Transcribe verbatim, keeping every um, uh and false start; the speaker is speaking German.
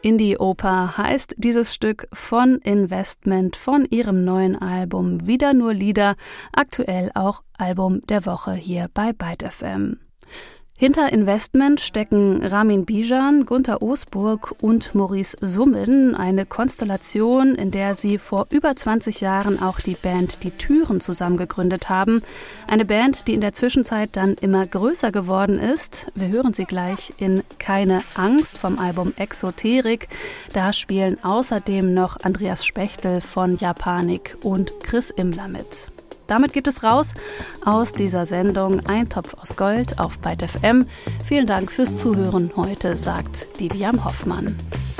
Indie-Oper heißt dieses Stück von Investment von ihrem neuen Album Wieder nur Lieder, aktuell auch Album der Woche hier bei Byte F M. Hinter Investment stecken Ramin Bijan, Gunter Osburg und Maurice Summen, eine Konstellation, in der sie vor über zwanzig Jahren auch die Band Die Türen zusammen gegründet haben. Eine Band, die in der Zwischenzeit dann immer größer geworden ist. Wir hören sie gleich in Keine Angst vom Album Exoterik. Da spielen außerdem noch Andreas Spechtel von Japanik und Chris Immler mit. Damit geht es raus aus dieser Sendung Ein Topf aus Gold auf Byte F M. Vielen Dank fürs Zuhören heute, sagt Deviam Hoffmann.